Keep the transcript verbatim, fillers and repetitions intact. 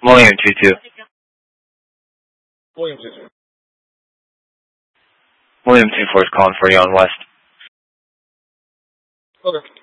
William two two. William two two. William two four is calling for you on West. Okay.